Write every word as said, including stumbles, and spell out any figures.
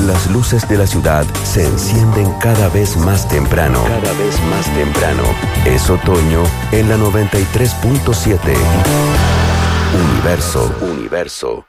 las luces de la ciudad se encienden cada vez más temprano. Cada vez más temprano. Es otoño en la noventa y tres punto siete. Universo. Universo.